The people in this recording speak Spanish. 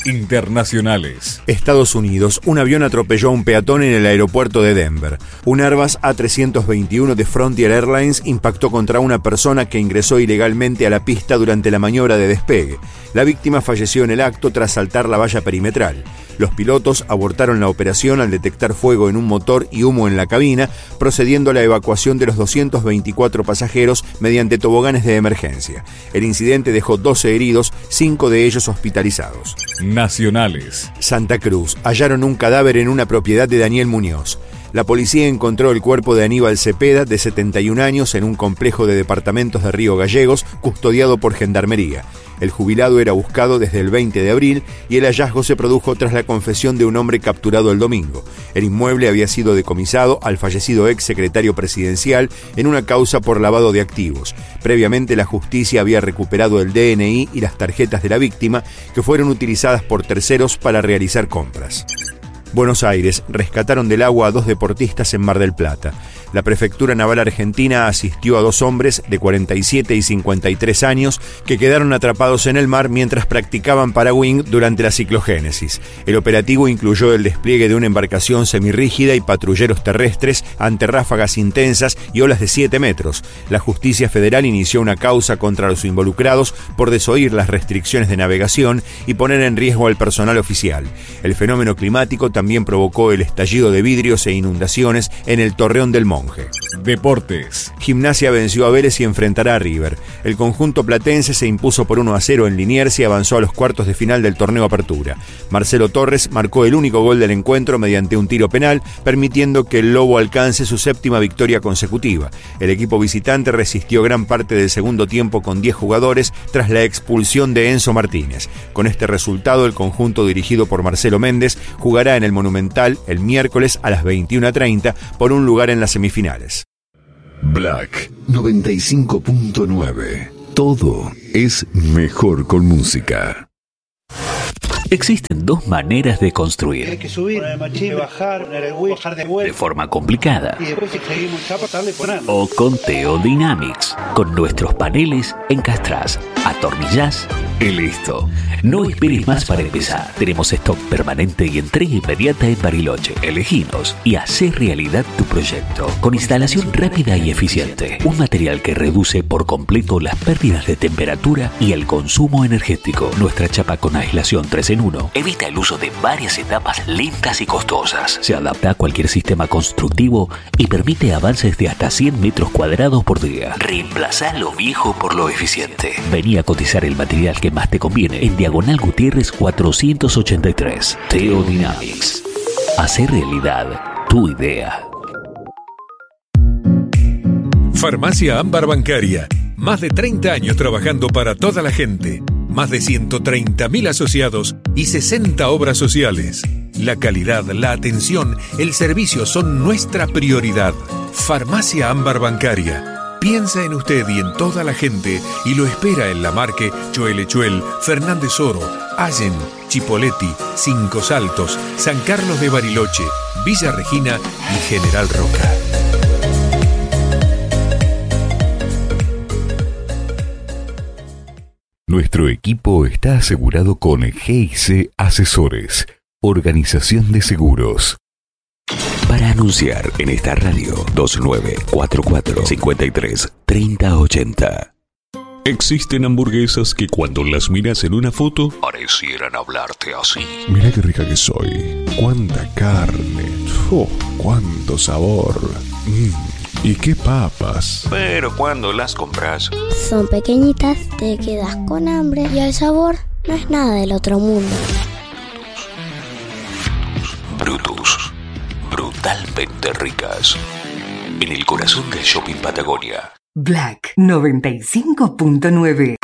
Internacionales. Estados Unidos. Un avión atropelló a un peatón en el aeropuerto de Denver. Un Airbus A321 de Frontier Airlines impactó contra una persona que ingresó ilegalmente a la pista durante la maniobra de despegue. La víctima falleció en el acto tras saltar la valla perimetral. Los pilotos abortaron la operación al detectar fuego en un motor y humo en la cabina, procediendo a la evacuación de los 224 pasajeros mediante toboganes de emergencia. El incidente dejó 12 heridos, 5 de ellos hospitalizados. Nacionales. Santa Cruz. Hallaron un cadáver en una propiedad de Daniel Muñoz. La policía encontró el cuerpo de Aníbal Cepeda, de 71 años, en un complejo de departamentos de Río Gallegos, custodiado por Gendarmería. El jubilado era buscado desde el 20 de abril y el hallazgo se produjo tras la confesión de un hombre capturado el domingo. El inmueble había sido decomisado al fallecido ex secretario presidencial en una causa por lavado de activos. Previamente, la justicia había recuperado el DNI y las tarjetas de la víctima, que fueron utilizadas por terceros para realizar compras. Buenos Aires. Rescataron del agua a 2 deportistas en Mar del Plata. La Prefectura Naval Argentina asistió a 2 hombres de 47 y 53 años que quedaron atrapados en el mar mientras practicaban paragüín durante la ciclogénesis. El operativo incluyó el despliegue de una embarcación semirrígida y patrulleros terrestres ante ráfagas intensas y olas de 7 metros. La Justicia Federal inició una causa contra los involucrados por desoír las restricciones de navegación y poner en riesgo al personal oficial. El fenómeno climático también provocó el estallido de vidrios e inundaciones en el Torreón del Monje. Deportes. Gimnasia venció a Vélez y enfrentará a River. El conjunto platense se impuso por 1-0 en Liniers y avanzó a los cuartos de final del torneo Apertura. Marcelo Torres marcó el único gol del encuentro mediante un tiro penal, permitiendo que el Lobo alcance su 7ª victoria consecutiva. El equipo visitante resistió gran parte del segundo tiempo con 10 jugadores tras la expulsión de Enzo Martínez. Con este resultado, el conjunto dirigido por Marcelo Méndez jugará en el Monumental el miércoles a las 21:30 por un lugar en las semifinales. Black 95.9. Todo es mejor con música. Existen 2 maneras de construir. Hay que subir, bajar, bajar de vuelta. De forma complicada. Y después si seguimos chapa, darle ponando. O con Teo Dynamics. Con nuestros paneles encastrás, atornillás y listo. No esperes más para empezar. Tenemos stock permanente y entrega inmediata en Bariloche. Eleginos y hacé realidad tu proyecto. Con instalación rápida y eficiente. Un material que reduce por completo las pérdidas de temperatura y el consumo energético. Nuestra chapa con aislación 3 en 1 evita el uso de varias etapas lentas y costosas. Se adapta a cualquier sistema constructivo y permite avances de hasta 100 metros cuadrados por día. Reemplazá lo viejo por lo eficiente. Vení a cotizar el material que más te conviene en Diagonal Gutiérrez 483. Teo Dynamics. Hacer realidad tu idea. Farmacia Ámbar Bancaria. Más de 30 años trabajando para toda la gente. Más de 130.000 asociados y 60 obras sociales. La calidad, la atención, el servicio son nuestra prioridad. Farmacia Ámbar Bancaria. Piensa en usted y en toda la gente y lo espera en La Marque, Choelechuel, Fernández Oro, Allen, Chipoleti, Cinco Saltos, San Carlos de Bariloche, Villa Regina y General Roca. Nuestro equipo está asegurado con GIC Asesores, Organización de Seguros. Para anunciar en esta radio 2944-53-3080. Existen hamburguesas que cuando las miras en una foto parecieran hablarte así. Mira qué rica que soy. Cuánta carne. Oh, cuánto sabor. Y qué papas. Pero cuando las compras, son pequeñitas, te quedas con hambre y el sabor no es nada del otro mundo. Brutus. Brutalmente ricas. En el corazón del shopping Patagonia. Black 95.9.